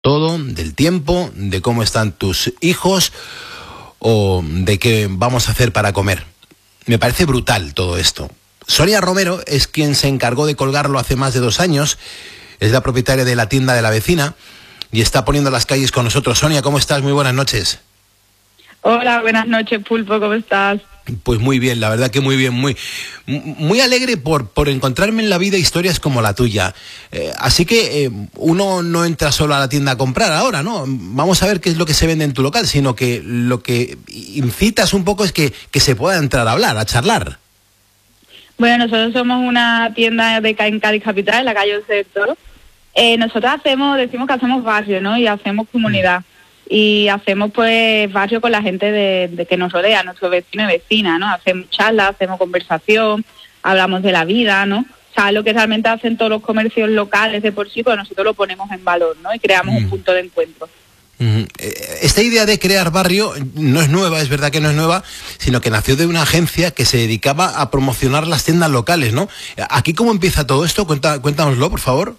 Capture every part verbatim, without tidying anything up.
todo, del tiempo, de cómo están tus hijos o de qué vamos a hacer para comer. Me parece brutal todo esto. Sonia Romero es quien se encargó de colgarlo hace más de dos años. Es la propietaria de la tienda de la vecina y está poniendo las calles con nosotros. Sonia, ¿cómo estás? Muy buenas noches. Hola, buenas noches, Pulpo, ¿cómo estás? Pues muy bien, la verdad que muy bien, muy muy alegre por, por encontrarme en la vida historias como la tuya. Eh, así que eh, uno no entra solo a la tienda a comprar ahora, ¿no? Vamos a ver qué es lo que se vende en tu local, sino que lo que incitas un poco es que, que se pueda entrar a hablar, a charlar. Bueno, nosotros somos una tienda de en Cádiz Capital, en la calle del Sector. Eh, nosotros hacemos, decimos que hacemos barrio, ¿no? Y hacemos comunidad. Mm. Y hacemos pues barrio con la gente de, de que nos rodea, nuestros vecinos y vecinas, ¿no? Hacemos charlas, hacemos conversación, hablamos de la vida, ¿no? O sea, lo que realmente hacen todos los comercios locales de por sí, pues nosotros lo ponemos en valor, ¿no? Y creamos mm. un punto de encuentro. Mm. Esta idea de crear barrio no es nueva, es verdad que no es nueva, sino que nació de una agencia que se dedicaba a promocionar las tiendas locales, ¿no? ¿Aquí cómo empieza todo esto? Cuenta, cuéntanoslo, por favor.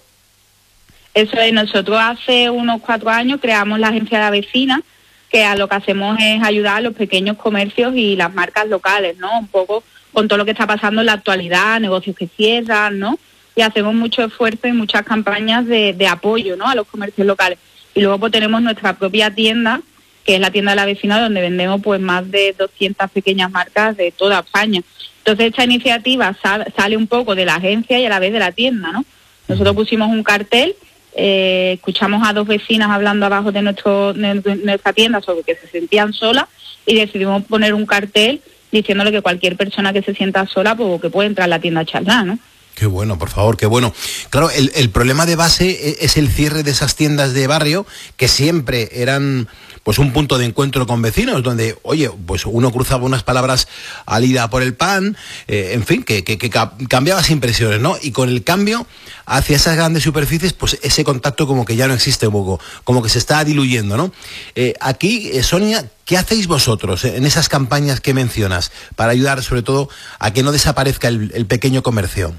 Eso es, nosotros hace unos cuatro años creamos la agencia de la vecina, que a lo que hacemos es ayudar a los pequeños comercios y las marcas locales, ¿no? Un poco con todo lo que está pasando en la actualidad, negocios que cierran, ¿no? Y hacemos mucho esfuerzo y muchas campañas de, de apoyo, ¿no? A los comercios locales. Y luego pues tenemos nuestra propia tienda, que es la tienda de la vecina, donde vendemos pues más de doscientas pequeñas marcas de toda España. Entonces esta iniciativa sal, sale un poco de la agencia y a la vez de la tienda, ¿no? Nosotros pusimos un cartel. Eh, escuchamos a dos vecinas hablando abajo de, nuestro, de nuestra tienda sobre que se sentían solas y decidimos poner un cartel diciéndole que cualquier persona que se sienta sola pues que puede entrar a la tienda a charlar, ¿no? Qué bueno, por favor, qué bueno. Claro, el, el problema de base es el cierre de esas tiendas de barrio que siempre eran pues un punto de encuentro con vecinos, donde, oye, pues uno cruzaba unas palabras al ir a por el pan, eh, en fin, que, que, que cambiabas impresiones, ¿no? Y con el cambio hacia esas grandes superficies, pues ese contacto como que ya no existe un poco, como que se está diluyendo, ¿no? Eh, aquí, eh, Sonia, ¿qué hacéis vosotros en esas campañas que mencionas para ayudar sobre todo a que no desaparezca el, el pequeño comercio?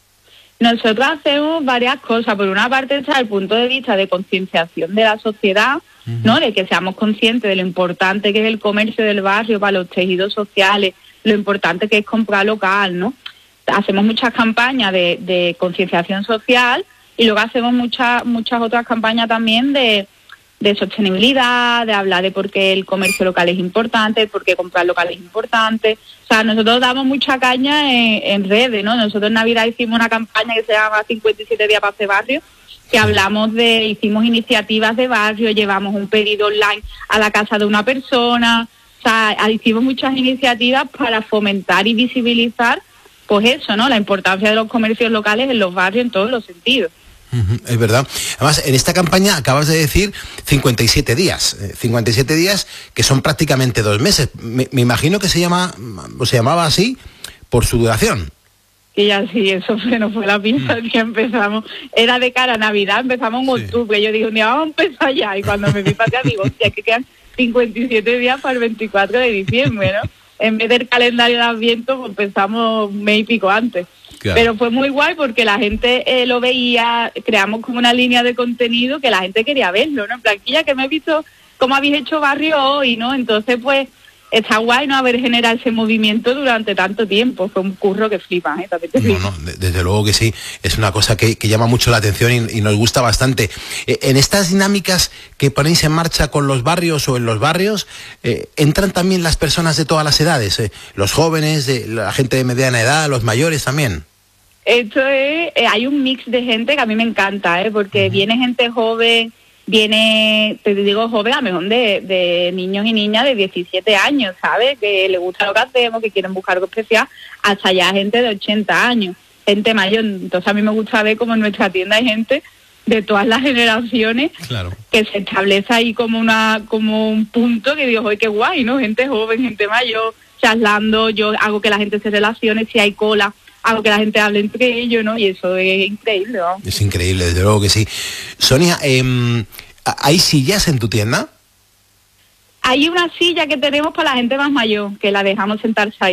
Nosotros hacemos varias cosas. Por una parte está el punto de vista de concienciación de la sociedad, uh-huh. ¿no? De que seamos conscientes de lo importante que es el comercio del barrio para los tejidos sociales, lo importante que es comprar local, ¿no? Hacemos muchas campañas de, de concienciación social y luego hacemos muchas muchas otras campañas también de, de sostenibilidad, de hablar de por qué el comercio local es importante, por qué comprar local es importante. O sea, nosotros damos mucha caña en, en redes, ¿no? Nosotros en Navidad hicimos una campaña que se llama cincuenta y siete días para hacer barrio, que hablamos de, hicimos iniciativas de barrio, llevamos un pedido online a la casa de una persona, o sea, hicimos muchas iniciativas para fomentar y visibilizar, pues eso, ¿no? La importancia de los comercios locales en los barrios en todos los sentidos. Es verdad. Además, en esta campaña acabas de decir cincuenta y siete días. cincuenta y siete días que son prácticamente dos meses. Me, me imagino que se llama, o se llamaba así por su duración. Y así, eso fue, no fue la pinta que empezamos. Era de cara a Navidad, empezamos en octubre. Sí. Yo dije, un día vamos a empezar ya. Y cuando me vi para allá, digo, hostia, que quedan cincuenta y siete días para el veinticuatro de diciembre, ¿no? En vez del calendario de Adviento, pues empezamos un mes y pico antes. Claro. Pero fue muy guay porque la gente eh, lo veía, creamos como una línea de contenido que la gente quería verlo, ¿no? En Blanquilla, que me he visto cómo habéis hecho barrio hoy, ¿no? Entonces, pues, está guay, ¿no? Haber generado ese movimiento durante tanto tiempo. Fue un curro que flipa, ¿eh? También te no, no, desde luego que sí. Es una cosa que, que llama mucho la atención y, y nos gusta bastante. Eh, en estas dinámicas que ponéis en marcha con los barrios o en los barrios, eh, ¿entran también las personas de todas las edades? Eh, los jóvenes, de, la gente de mediana edad, los mayores también. Esto es, eh, hay un mix de gente que a mí me encanta, ¿eh? Porque uh-huh. viene gente joven, viene, te digo joven, a lo mejor de, de niños y niñas de diecisiete años, ¿sabes? Que les gusta lo que hacemos, que quieren buscar algo especial, hasta ya gente de ochenta años, gente mayor. Entonces a mí me gusta ver como en nuestra tienda hay gente de todas las generaciones, claro. Que se establece ahí como una como un punto que digo, ¡ay, qué guay!, ¿no? Gente joven, gente mayor, charlando, yo hago que la gente se relacione, si hay cola, hago que la gente hable entre ellos, ¿no? Y eso es increíble, ¿no? Es increíble, desde luego que sí. Sonia, eh, ¿hay sillas en tu tienda? Hay una silla que tenemos para la gente más mayor, que la dejamos sentarse ahí.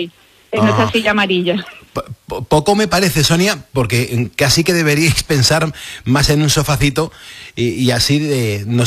en nuestra ah. silla amarilla. Poco me parece, Sonia, porque casi que deberíais pensar más en un sofacito y, y así de, no